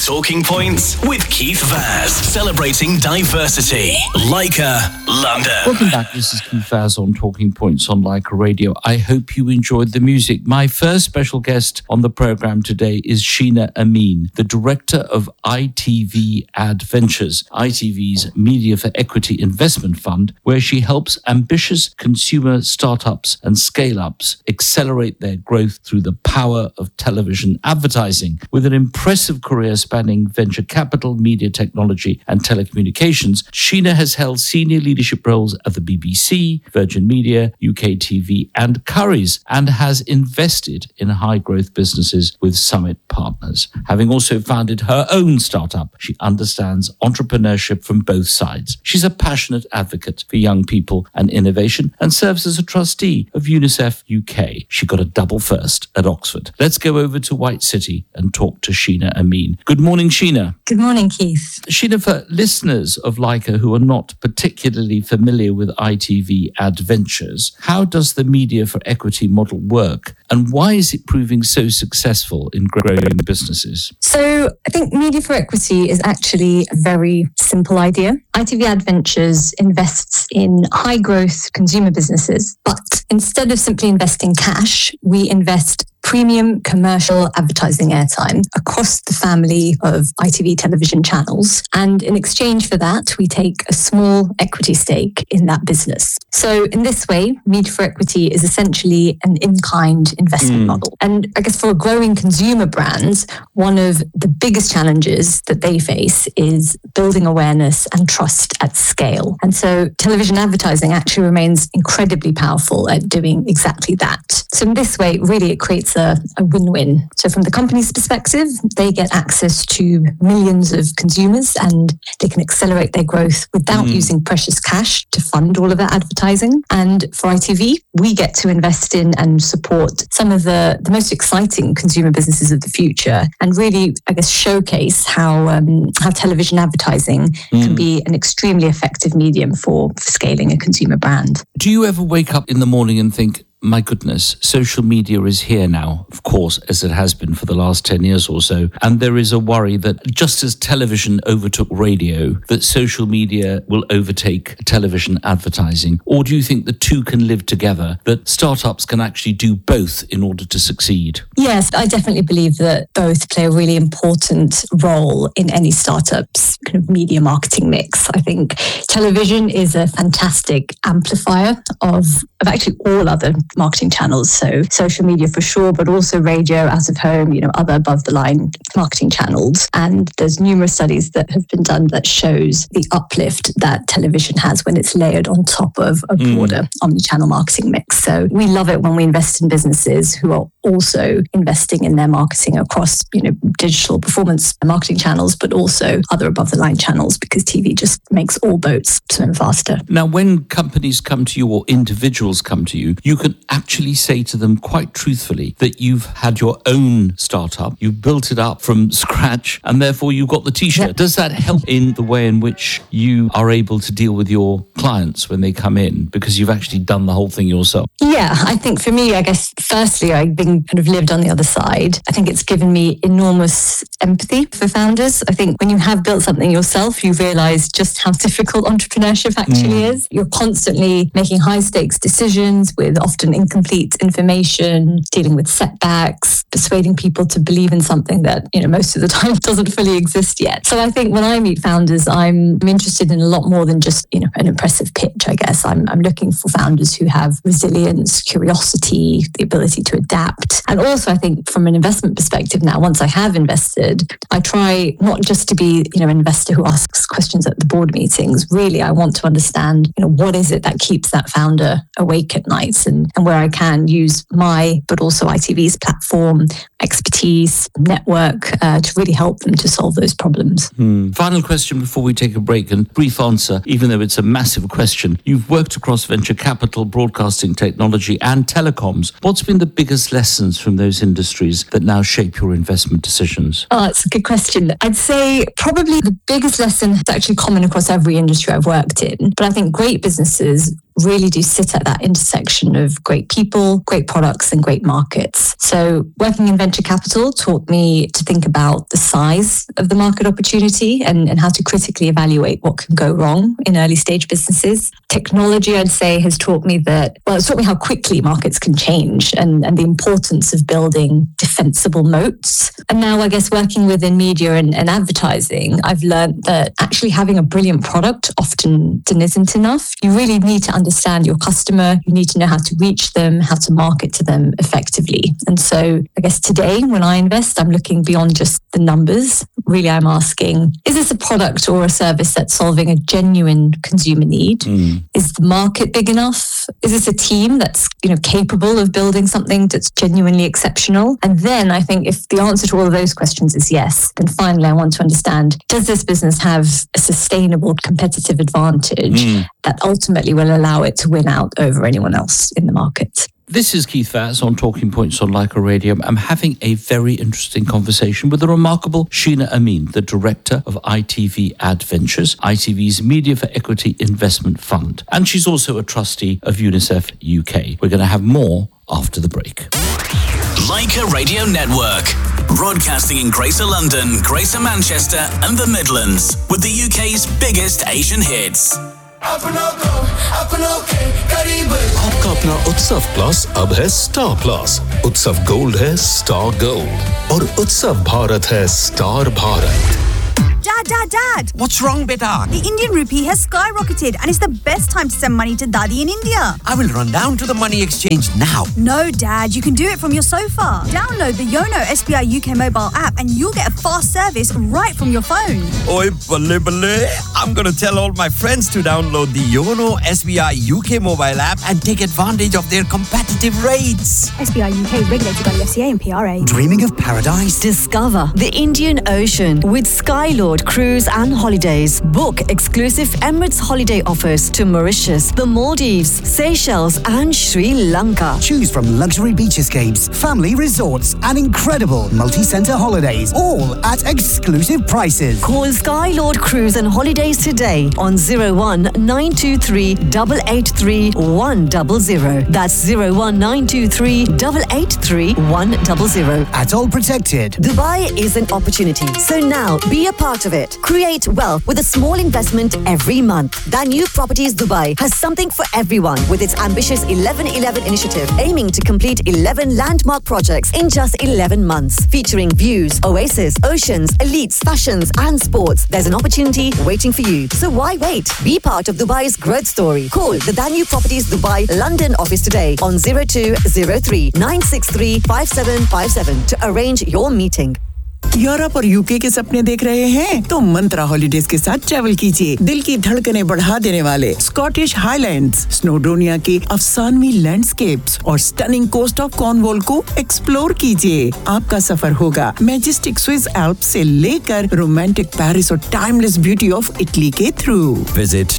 Talking Points with Keith Vaz, celebrating diversity. Leica, London. Welcome back. This is Keith Vaz on Talking Points on Leica Radio. I hope you enjoyed the music. My first special guest on the program today is Sheena Amin, the director of ITV Ad Ventures, ITV's Media for Equity investment fund, where she helps ambitious consumer startups and scale-ups accelerate their growth through the power of television advertising. With an impressive career spanning venture capital, media technology and telecommunications, Sheena has held senior leadership roles at the BBC, Virgin Media, UK TV and Currys, and has invested in high-growth businesses with Summit Partners. Having also founded her own startup, she understands entrepreneurship from both sides. She's a passionate advocate for young people and innovation and serves as a trustee of UNICEF UK. She got a double first at Oxford. Let's go over to White City and talk to Sheena Amin. Good morning, Sheena. Good morning, Keith. Sheena, for listeners of Leica who are not particularly familiar with ITV Ad Ventures, how does the Media for Equity model work and why is it proving so successful in growing businesses? So I think Media for Equity is actually a very simple idea. ITV Ad Ventures invests in high growth consumer businesses, but instead of simply investing cash, we invest premium commercial advertising airtime across the family of ITV television channels. And in exchange for that, we take a small equity stake in that business. So in this way, Media for Equity is essentially an in-kind investment model. And I guess for a growing consumer brands, one of the biggest challenges that they face is building awareness and trust at scale. And so television advertising actually remains incredibly powerful at doing exactly that. So in this way, really it creates a win-win. So from the company's perspective, they get access to millions of consumers and they can accelerate their growth without using precious cash to fund all of that advertising. And for ITV, we get to invest in and support some of the most exciting consumer businesses of the future and really, I guess, showcase how television advertising can be an extremely effective medium for scaling a consumer brand. Do you ever wake up in the morning and think, my goodness, social media is here now, of course, as it has been for the last 10 years or so. And there is a worry that just as television overtook radio, that social media will overtake television advertising. Or do you think the two can live together, that startups can actually do both in order to succeed? Yes, I definitely believe that both play a really important role in any startup's kind of media marketing mix. I think television is a fantastic amplifier of actually all other marketing channels, so social media for sure, but also radio, out of home, other above the line marketing channels. And there's numerous studies that have been done that shows the uplift that television has when it's layered on top of a broader omnichannel marketing mix. So we love it when we invest in businesses who are also investing in their marketing across, digital performance marketing channels, but also other above the line channels, because TV just makes all boats swim faster. Now, when companies come to you or individuals come to you, you can actually say to them quite truthfully that you've had your own startup, you've built it up from scratch, and therefore you've got the t-shirt. Yep. Does that help in the way in which you are able to deal with your clients when they come in, because you've actually done the whole thing yourself? Yeah, I think for me, I guess, firstly, I've been kind of lived on the other side. I think it's given me enormous empathy for founders. I think when you have built something yourself, you realize just how difficult entrepreneurship actually is. You're constantly making high stakes decisions with often incomplete information, dealing with setbacks, persuading people to believe in something that, most of the time doesn't fully exist yet. So I think when I meet founders, I'm interested in a lot more than just, an impressive pitch, I guess. I'm looking for founders who have resilience, curiosity, the ability to adapt. And also I think from an investment perspective now, once I have invested, I try not just to be, an investor who asks questions at the board meetings. Really, I want to understand, what is it that keeps that founder awake at night, and where I can use my, but also ITV's platform, expertise, network to really help them to solve those problems. Final question before we take a break, and brief answer, even though it's a massive question. You've worked across venture capital, broadcasting technology and telecoms. What's been the biggest lessons from those industries that now shape your investment decisions? Oh, it's a good question. I'd say probably the biggest lesson is actually common across every industry I've worked in. But I think great businesses really do sit at that intersection of great people, great products, and great markets. So working in venture capital taught me to think about the size of the market opportunity and how to critically evaluate what can go wrong in early stage businesses. Technology, I'd say, has taught me it's taught me how quickly markets can change and the importance of building defensible moats. And now, I guess, working within media and advertising, I've learned that actually having a brilliant product often isn't enough. You really need to understand your customer. You need to know how to reach them, how to market to them effectively. And so I guess today when I invest, I'm looking beyond just the numbers. Really, I'm asking, is this a product or a service that's solving a genuine consumer need? Is the market big enough? Is this a team that's, capable of building something that's genuinely exceptional? And then I think if the answer to all of those questions is yes, then finally I want to understand, does this business have a sustainable competitive advantage that ultimately will allow it to win out over anyone else in the market? This is Keith Vaz on Talking Points on Leica Radio. I'm having a very interesting conversation with the remarkable Sheena Amin, the director of ITV Adventures, ITV's Media for Equity Investment Fund. And she's also a trustee of UNICEF UK. We're going to have more after the break. Leica Radio Network. Broadcasting in Greater London, Greater Manchester and the Midlands with the UK's biggest Asian hits. आपका अपना उत्सव plus अब है star plus. उत्सव gold है star gold और उत्सव भारत है star Bharat. Dad! What's wrong, beta? The Indian rupee has skyrocketed and it's the best time to send money to Daddy in India. I will run down to the money exchange now. No, Dad, you can do it from your sofa. Download the Yono SBI UK mobile app and you'll get a fast service right from your phone. Oi, balle. I'm going to tell all my friends to download the Yono SBI UK mobile app and take advantage of their competitive rates. SBI UK regulated by the FCA and PRA. Dreaming of paradise? Discover the Indian Ocean with Skylord Cruise and Holidays. Book exclusive Emirates holiday offers to Mauritius, the Maldives, Seychelles and Sri Lanka. Choose from luxury beach escapes, family resorts and incredible multi-centre holidays, all at exclusive prices. Call Skylord Cruise and Holidays today on 01 923 883 100. That's 01 923 883 100. At All Protected. Dubai is an opportunity, so now be a part of it. Create wealth with a small investment every month. Danu Properties Dubai has something for everyone with its ambitious 11-11 initiative, aiming to complete 11 landmark projects in just 11 months, featuring views, oasis, oceans, elites, fashions and sports. There's an opportunity waiting for you. So why wait? Be part of Dubai's growth story. Call the Danu Properties Dubai London office today on 0203 963 5757 to arrange your meeting. Europe और UK के सपने देख रहे हैं तो मंत्रा holidays के साथ travel कीजिए दिल की धड़कनें बढ़ा देने वाले स्कॉटिश हाईलैंड्स स्नोडोनिया के अफसानवी लैंडस्केप्स और स्टनिंग कोस्ट ऑफ कॉर्नवॉल को एक्सप्लोर कीजिए आपका सफर होगा मैजेस्टिक स्विस एल्प्स से लेकर रोमांटिक पेरिस और टाइमलेस ब्यूटी ऑफ इटली के through visit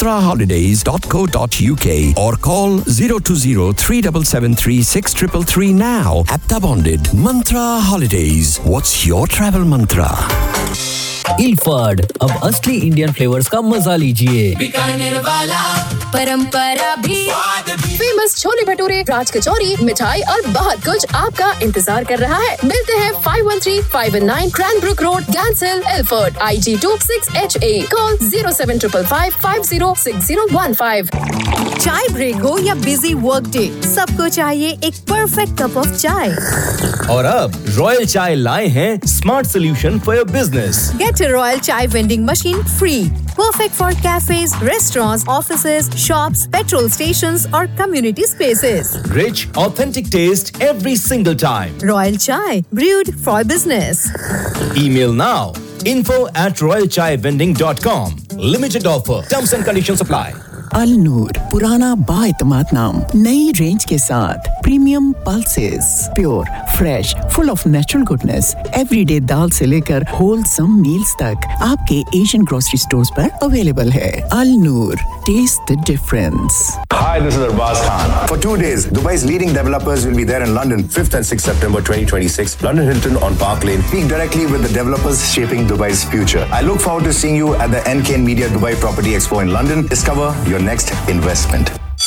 mantraholidays.co.uk or call 020-3773-6333 now. Apta bonded Mantra Holidays. What's your travel mantra? Ilford अब असली इंडियन फ्लेवर्स का मजा लीजिए बीकानेर वाला परंपरा भी फेमस छोले भटूरे राज कचौरी मिठाई और बहुत कुछ आपका इंतजार कर रहा है मिलते हैं 513-519 क्रैनब्रुक road गैंसिल Ilford IG2 6HA call 07455506015 चाय ब्रेक हो या बिजी वर्क डे सबको चाहिए एक परफेक्ट कप ऑफ चाय और अब रॉयल चाय लाए हैं smart solution for your business Get a Royal Chai vending machine free. Perfect for cafes, restaurants, offices, shops, petrol stations or community spaces. Rich, authentic taste every single time. Royal Chai, brewed for business. Email now. info@royalchaivending.com. Limited offer. Terms and conditions apply. अल नूर पुराना बाएतमाद नाम नई range के साथ premium pulses pure fresh full of natural goodness everyday दाल से लेकर wholesome meals तक आपके Asian grocery stores पर अवेलेबल है अल नूर test the difference Hi, this is Arbaz Khan. For 2 days, Dubai's leading developers will be there in London, 5th and 6th September 2026. London Hilton on Park Lane. Speak directly with the developers shaping Dubai's future. I look forward to seeing you at the NKN Media Dubai Property Expo in London. Discover your next investment.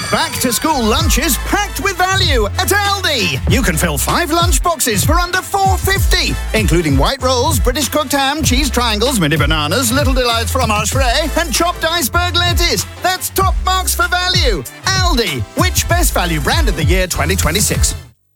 Back to school lunches packed with value at Aldi. You can fill 5 lunch boxes for under $4.50, including white rolls, British cooked ham, cheese triangles, mini bananas, little delights fromage frais, and chopped iceberg lettuce. That's top marks for value. Aldi, which best value brand of the year 2026?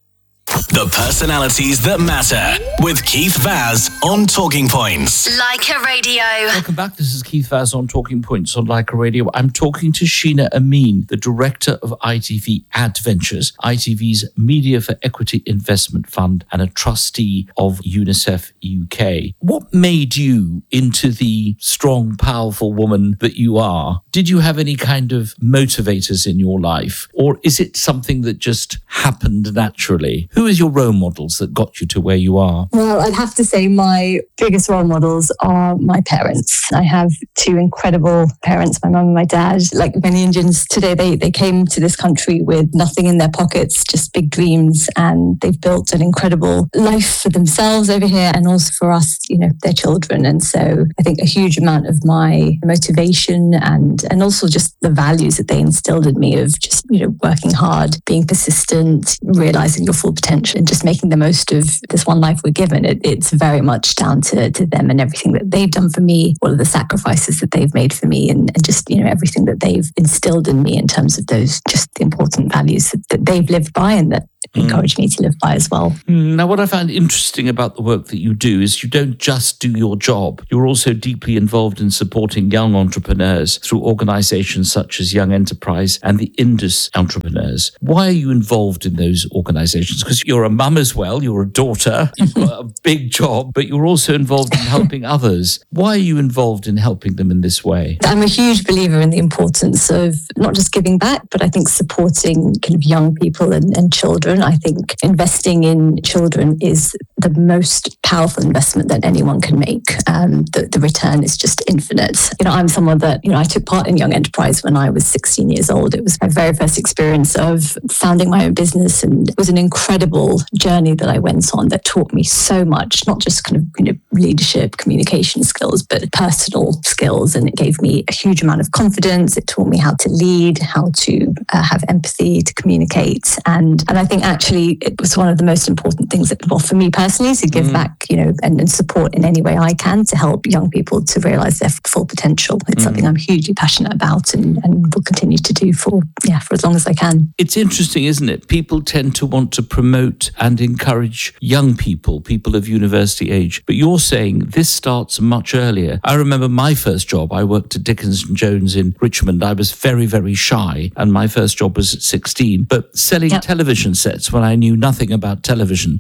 The personalities that matter with Keith Vaz on Talking Points. Leica Radio. Welcome back. This is Keith Vaz on Talking Points on Leica Radio. I'm talking to Sheena Amin, the director of ITV Adventures, ITV's Media for Equity Investment Fund and a trustee of UNICEF UK. What made you into the strong, powerful woman that you are? Did you have any kind of motivators in your life? Or is it something that just happened naturally? Who is your role models that got you to where you are? Well, I'd have to say my biggest role models are my parents. I have 2 incredible parents, my mum and my dad. Like many Indians today, they came to this country with nothing in their pockets, just big dreams, and they've built an incredible life for themselves over here and also for us, their children. And so I think a huge amount of my motivation and also just the values that they instilled in me of just, working hard, being persistent, realizing your full potential and just making the most of this one life we're given. It's very much down to them and everything that they've done for me, all of the sacrifices that they've made for me and just, everything that they've instilled in me in terms of those, just the important values that they've lived by and that encouraged me to live by as well. Now, what I find interesting about the work that you do is you don't just do your job. You're also deeply involved in supporting young entrepreneurs through organizations such as Young Enterprise and the Indus Entrepreneurs. Why are you involved in those organizations? Because you're a mum as well, you're a daughter, you've got a big job, but you're also involved in helping others. Why are you involved in helping them in this way? I'm a huge believer in the importance of not just giving back, but I think supporting kind of young people and children. I think investing in children is the most powerful investment that anyone can make. The return is just infinite. I'm someone that, I took part in Young Enterprise when I was 16 years old. It was my very first experience of founding my own business, and it was an incredible journey that I went on that taught me so much, not just kind of leadership, communication skills, but personal skills. And it gave me a huge amount of confidence. It taught me how to lead, how to have empathy, to communicate. And I think actually it was one of the most important things that, for me personally, to give back, and support in any way I can to help young people to realize their full potential. It's something I'm hugely passionate about and will continue to do for as long as I can. It's interesting, isn't it? People tend to want to promote and encourage young people of university age. But you're saying this starts much earlier. I remember my first job. I worked at Dickens & Jones in Richmond. I was very, very shy, and my first job was at 16. But selling television sets when I knew nothing about television,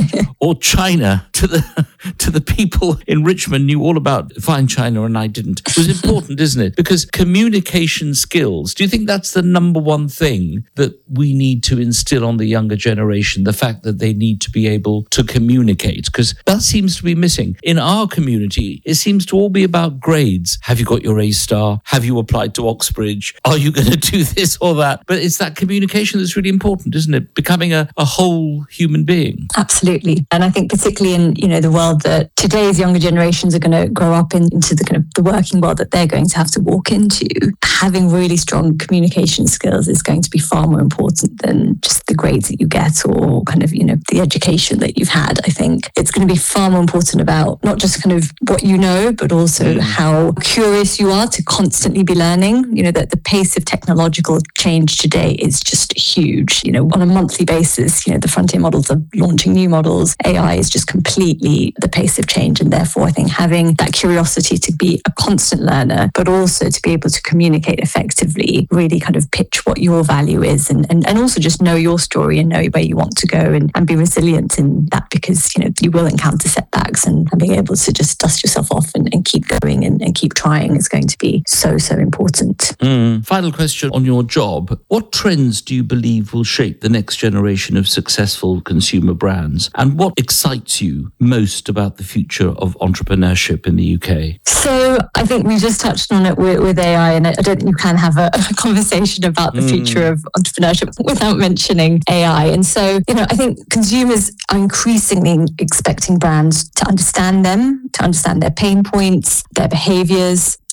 or China to the people in Richmond knew all about fine china and I didn't. It was important, isn't it? Because communication skills, do you think that's the number one thing that we need to instill on the younger generation? The fact that they need to be able to communicate, because that seems to be missing. In our community, it seems to all be about grades. Have you got your A star? Have you applied to Oxbridge? Are you going to do this or that? But it's that communication that's really important, isn't it? Becoming a whole human being. Absolutely. And I think particularly in, the world that today's younger generations are going to grow up into the kind of the working world that they're going to have to walk into, having really strong communication skills is going to be far more important than just the grades that you get or kind of, the education that you've had. I think it's going to be far more important about not just kind of what you know, but also how curious you are to constantly be learning. That the pace of technological change today is just huge. On a monthly basis, the frontier models are launching new models. AI is just completely the pace of change. And therefore, I think having that curiosity to be a constant learner, but also to be able to communicate effectively, really kind of pitch what your value is and also just know your story and know where you want to go and be resilient in that, because, you will encounter setbacks and being able to just dust yourself off and keep going and keep trying is going to be so important. Final question on your job. What trends do you believe will shape the next generation of successful consumer brands? And what excites you most about the future of entrepreneurship in the UK? So I think we just touched on it with AI, and I don't think you can have a conversation about the future of entrepreneurship without mentioning AI. And so, I think consumers are increasingly expecting brands to understand them, to understand their pain points, their behaviors,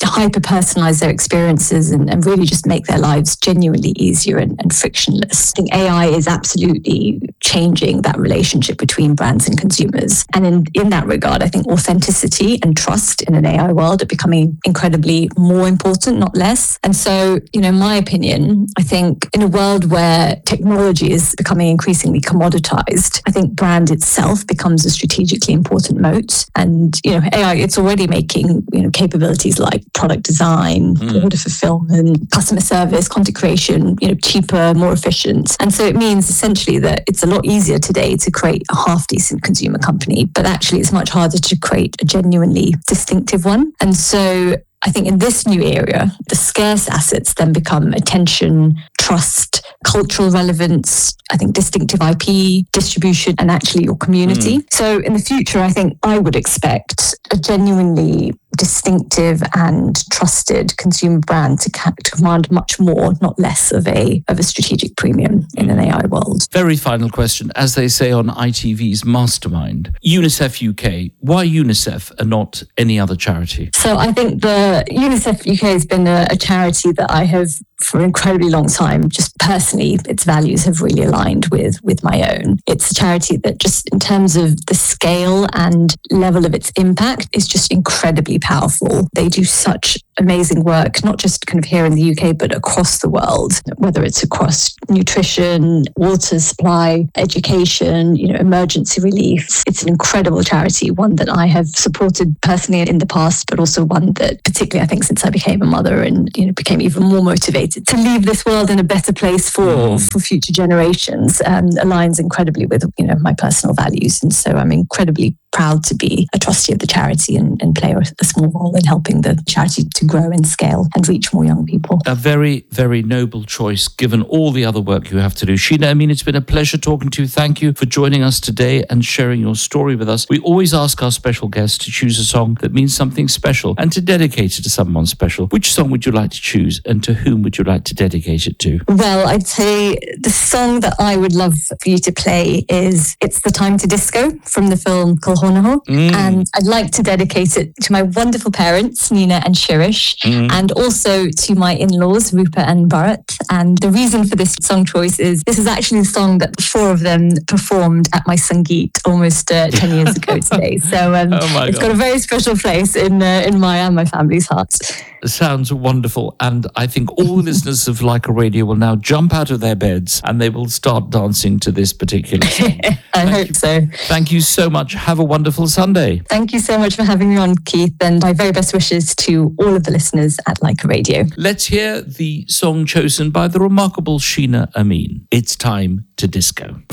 hyper-personalize their experiences and really just make their lives genuinely easier and frictionless. I think AI is absolutely changing that relationship between brands and consumers. And in that regard, I think authenticity and trust in an AI world are becoming incredibly more important, not less. And so, in my opinion, I think in a world where technology is becoming increasingly commoditized, I think brand itself becomes a strategically important moat. And, AI, it's already making, capabilities like product design, order fulfillment, customer service, content creation, cheaper, more efficient. And so it means essentially that it's a lot easier today to create a half-decent consumer company, but actually it's much harder to create a genuinely distinctive one. And so I think in this new area, the scarce assets then become attention, trust, cultural relevance, I think distinctive IP, distribution, and actually your community. So in the future, I think I would expect a genuinely distinctive and trusted consumer brand to command much more, not less of a strategic premium in an AI world. Very final question. As they say on ITV's Mastermind, UNICEF UK, why UNICEF and not any other charity? So I think the UNICEF UK has been a charity that I have for an incredibly long time, just personally, its values have really aligned with my own. It's a charity that just in terms of the scale and level of its impact is just incredibly powerful. They do such amazing work, not just kind of here in the UK, but across the world, whether it's across nutrition, water supply, education, emergency relief. It's an incredible charity, one that I have supported personally in the past, but also one that particularly I think since I became a mother and, became even more motivated to leave this world in a better place for future generations, aligns incredibly with, my personal values. And so I'm incredibly proud to be a trustee of the charity and play a small role in helping the charity to grow and scale and reach more young people. A very, very noble choice, given all the other work you have to do. Sheena Amin, it's been a pleasure talking to you. Thank you for joining us today and sharing your story with us. We always ask our special guests to choose a song that means something special and to dedicate it to someone special. Which song would you like to choose and to whom would you like to dedicate it to? Well, I'd say the song that I would love for you to play is It's the Time to Disco from the film Kolhonaho. And I'd like to dedicate it to my wonderful parents, Nina and Shirish, and also to my in-laws, Rupa and Bharat. And the reason for this song choice is this is actually the song that the four of them performed at my Sangeet almost 10 years ago today. So it's got a very special place in my and my family's hearts. Sounds wonderful. And I think all the listeners of Leica Radio will now jump out of their beds and they will start dancing to this particular song. I hope so. Thank you so much. Have a wonderful Sunday. Thank you so much for having me on, Keith. And my very best wishes to all of the listeners at Leica Radio. Let's hear the song chosen by the remarkable Sheena Amin. It's Time to Disco.